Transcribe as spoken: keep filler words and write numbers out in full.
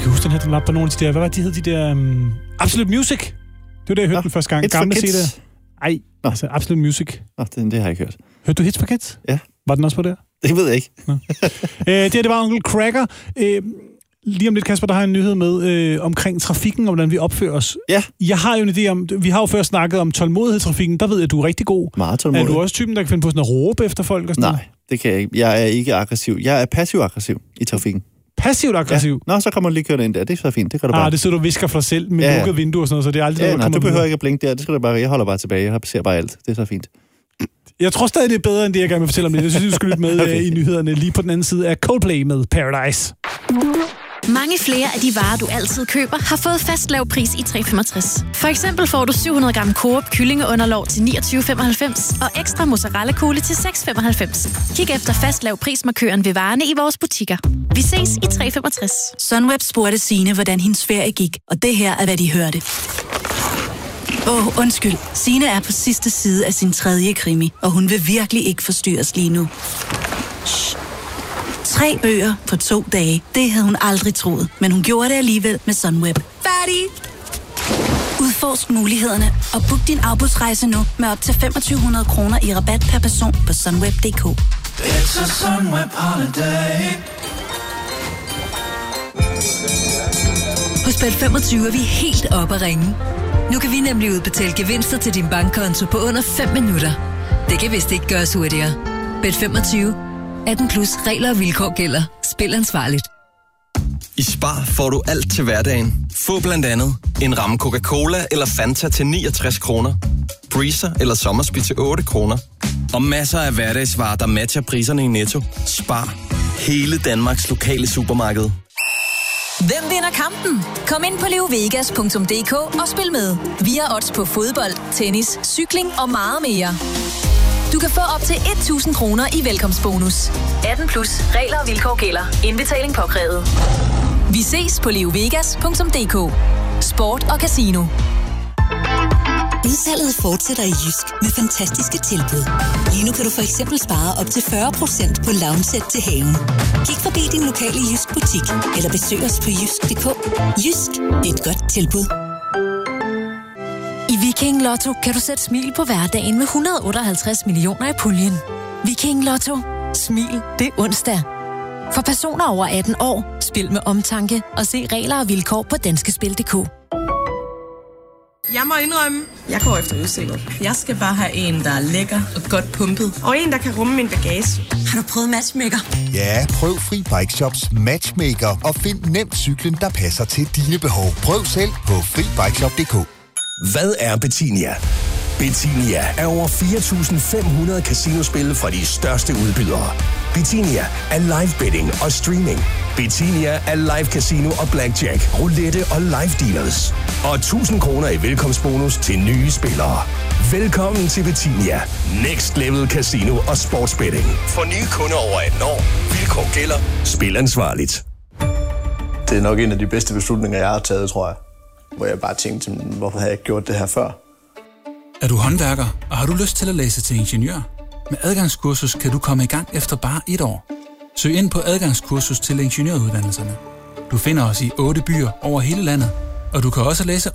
kan huske, den her, den var på nogle af de der, hvad var de hed, de der um, Absolute Music. Det var det, jeg hørte ja, den første gang. Hits Gamle for Kids. C D'er. Ej, Nå. altså Absolute Music. Nå, det, det har jeg ikke hørt. Hørte du Hits for Kids? Ja. Var den også på der? Det ved jeg ikke. øh, det her, det var Onkel Cracker. Øh, lige om lidt, Kasper, der har en nyhed med øh, omkring trafikken, og hvordan vi opfører os. Ja. Jeg har jo en idé om, vi har jo før snakket om tålmodighed i trafikken. Der ved jeg, at du er rigtig god. Meget tålmodig. Er du også typen, der kan finde på sådan at råbe efter folk? Og sådan Nej, noget? det kan jeg ikke. Jeg er ikke aggressiv. Jeg er passiv-aggressiv i trafikken. Passivt aggressiv? Ja. Nå, så kommer du lige kørende ind der. Det er så fint. Det kan du bare. Ah, det sidder du og visker for dig selv med ja. lukket vindue og sådan noget, så det er aldrig ja, noget, nej, du behøver videre. ikke at blinke der. Det skal du bare. Jeg holder bare tilbage. Jeg ser bare alt. Det er så fint. Jeg tror stadig, det er bedre, end det, jeg gerne vil fortælle om det. Jeg synes, du skal lytte med okay. i nyhederne lige på den anden side af Coldplay med Paradise. Mange flere af de varer, du altid køber, har fået fast lav pris i tre femogtres. For eksempel får du syv hundrede gram Coop kyllingeunderlov til niogtyve femoghalvfems og ekstra mozzarella kugle til seks femoghalvfems. Kig efter fast lav prismarkøren ved varerne i vores butikker. Vi ses i tre femogtres. Sunweb spurgte Signe, hvordan hendes ferie gik, og det her er, hvad de hørte. Åh, oh, undskyld. Signe er på sidste side af sin tredje krimi, og hun vil virkelig ikke forstyrres lige nu. Shh. Tre bøger på to dage. Det havde hun aldrig troet, men hun gjorde det alligevel med Sunweb. Færdig! Udforsk mulighederne og book din afbudsrejse nu med op til femogtyve hundrede kroner i rabat per person på sunweb punktum d k. It's a Sunweb holiday. Hos Bet femogtyve er vi helt oppe at ringe. Nu kan vi nemlig udbetale gevinster til din bankkonto på under fem minutter. Det kan vist ikke gøres hurtigere. Bet femogtyve. atten plus regler og vilkår gælder. Spil ansvarligt. I Spar får du alt til hverdagen. Få blandt andet en ramme Coca-Cola eller Fanta til niogtres kroner. Breezer eller Sommerspil til otte kroner. Og masser af hverdagsvarer, der matcher priserne i Netto. Spar. Hele Danmarks lokale supermarked. Hvem vinder kampen? Kom ind på leovegas punktum d k og spil med. Vi har odds på fodbold, tennis, cykling og meget mere. Du kan få op til tusind kroner i velkomstbonus. atten plus. Regler og vilkår gælder. Indbetaling påkrævet. Vi ses på leovegas punktum d k. Sport og casino. Udsalget fortsætter i Jysk med fantastiske tilbud. Lige nu kan du for eksempel spare op til fyrre procent på lounge-sæt til haven. Kig forbi din lokale Jysk butik eller besøg os på jysk punktum d k. Jysk, det er et godt tilbud. I Viking Lotto kan du sætte smil på hverdagen med et hundrede og otteoghalvtreds millioner i puljen. Viking Lotto. Smil, det er onsdag. For personer over atten år, spil med omtanke og se regler og vilkår på danskespil punktum d k. Jeg må indrømme, jeg går efter udseende. Jeg skal bare have en, der er lækker og godt pumpet. Og en, der kan rumme min bagage. Har du prøvet Matchmaker? Ja, prøv Fri Bike Shops Matchmaker og find nemt cyklen, der passer til dine behov. Prøv selv på fri bike shop punktum d k. Hvad er Bettinia? Bettinia er over fire tusind fem hundrede casinospil fra de største udbydere. Bettinia er live betting og streaming. Bettinia er live casino og blackjack, roulette og live dealers. Og tusind kroner i velkomstbonus til nye spillere. Velkommen til Bettinia. Next Level Casino og Sportsbetting. For nye kunder over atten år. Vilkår gælder. Spil ansvarligt. Det er nok en af de bedste beslutninger, jeg har taget, tror jeg. Hvor jeg bare tænkte, hvorfor har jeg ikke gjort det her før? Er du håndværker, og har du lyst til at læse til ingeniør? Med adgangskursus kan du komme i gang efter bare et år. Søg ind på adgangskursus til ingeniøruddannelserne. Du finder os i otte byer over hele landet, og du kan også læse